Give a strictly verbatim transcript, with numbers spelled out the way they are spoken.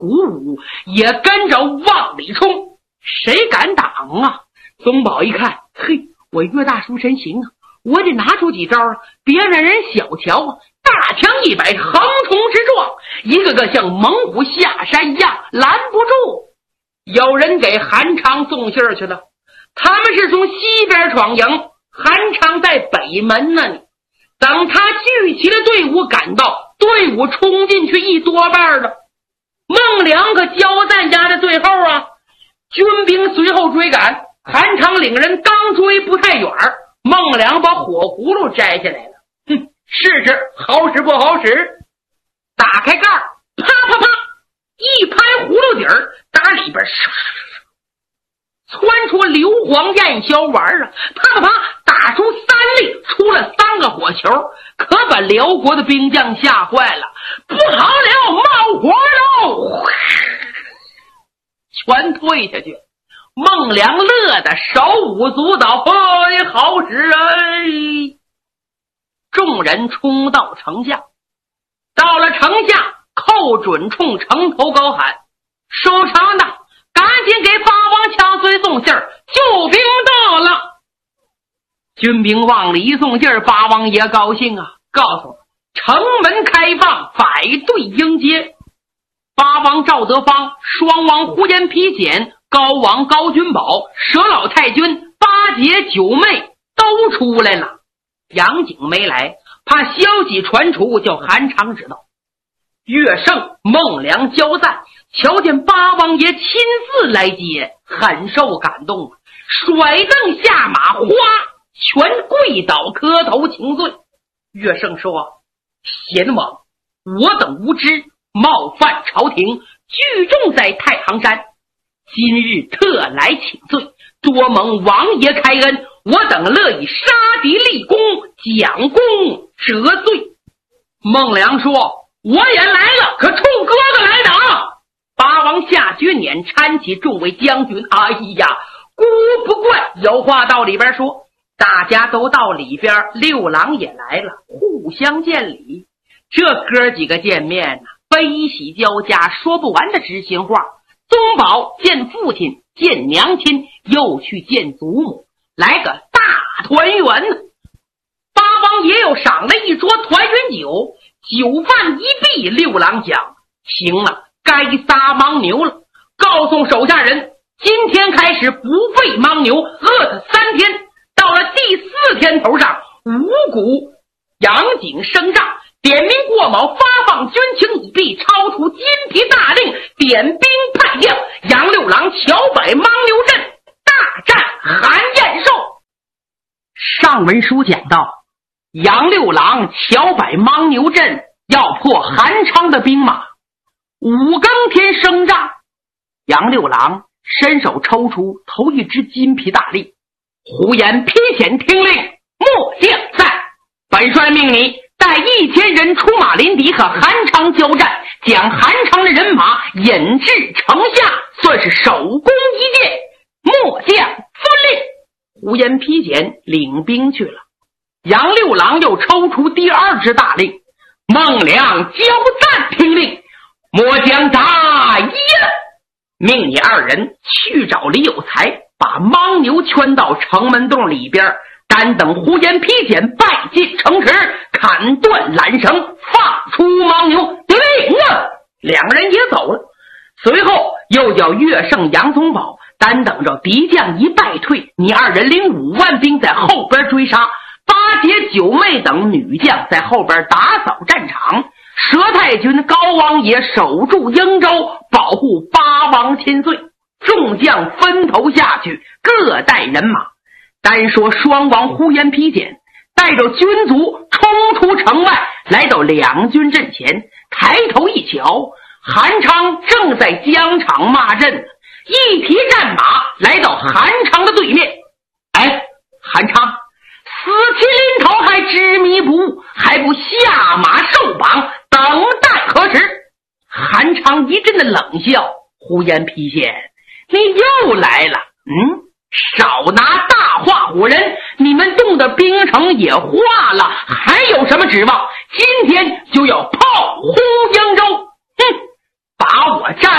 鼓舞也跟着往里冲，谁敢挡啊？宗保一看，嘿，我岳大叔身形啊，我得拿出几招啊，别让人小瞧啊！大枪一摆，横冲直撞，一个个像猛虎下山一样，拦不住。有人给韩昌送信儿去了，他们是从西边闯营，韩昌在北门那里。等他聚齐了队伍赶到，队伍冲进去一多半了。孟良可交战压在最后啊，军兵随后追赶，韩昌领人刚追不太远，孟良把火葫芦摘下来了，哼，试试好使不好使。打开盖儿，啪啪啪一拍葫芦底儿，打里边窜出硫磺焰硝丸啊，啪啪啪打出三粒，出了三个火球，可把辽国的兵将吓坏了。不好了，冒火喽！全退下去。孟良乐得手舞足蹈，哎，好使哎！众人冲到城下，到了城下，寇准冲城头高喊：守城的赶紧给八王强随送信儿，救兵到了。军兵往里一送信儿，八王爷高兴啊，告诉城门开放，百队迎接。八王赵德芳、双王呼延丕简、高王高君宝、佘老太君、八姐九妹都出来了。杨景没来，怕消息传出，叫韩昌知道。岳胜、孟良交战，瞧见八王爷亲自来接，很受感动，甩凳下马，哗，全跪倒磕头请罪。岳胜说：贤王，我等无知，冒犯朝廷，聚众在太行山，今日特来请罪，多蒙王爷开恩，我等乐以杀敌立功，奖功折罪。孟良说：我也来了，可冲哥哥来的啊！八王夏军辇搀起众位将军，哎呀，孤不怪，有话到里边说，大家都到里边，六郎也来了，互相见礼。这哥几个见面呢，悲喜交加，说不完的知心话。宗保见父亲，见娘亲，又去见祖母，来个大团圆呢。八王也有赏了一桌团圆酒，酒饭一毕，六郎讲：行了，该杀牦牛了，告诉手下人，今天开始不喂牦牛，饿他三天，到了第四天头上，五谷杨景升帐，点名过卯，发放军情已毕，超出金皮大令，点兵派将，杨六郎桥北牦牛阵大战韩彦寿。上文书讲到，杨六郎桥北牦牛阵要破韩昌的兵马，五更天升帐，杨六郎伸手抽出头一支金皮大令，呼延丕简听令，末将在，本帅命你带一千人出马临敌，和韩昌交战，将韩昌的人马引至城下，算是首功一件。末将遵令。呼延丕简领兵去了。杨六郎又抽出第二支大令，孟良交战听令，末将在一，命你二人去找李有才，把牦牛圈到城门洞里边，单等呼延丕简败进城池，砍断缆绳，放出牦牛。得令啊！两人也走了。随后又叫岳胜、杨宗保单等着敌将一败退，你二人领五万兵在后边追杀，八姐九妹等女将在后边打扫战场，佘太君、高王爷守住英州，保护八王千岁。众将分头下去，各带人马。单说双王呼延丕简带着军卒冲出城外，来到两军阵前，抬头一瞧，韩昌正在疆场骂阵，一匹战马来到韩昌的对面。哎，韩昌，死期临头还执迷不悟，还不下马受绑，等待何时？韩昌一阵的冷笑：呼延丕简，你又来了。嗯，少拿大话唬人，你们动的兵城也化了，还有什么指望？今天就要炮轰扬州。哼，把我战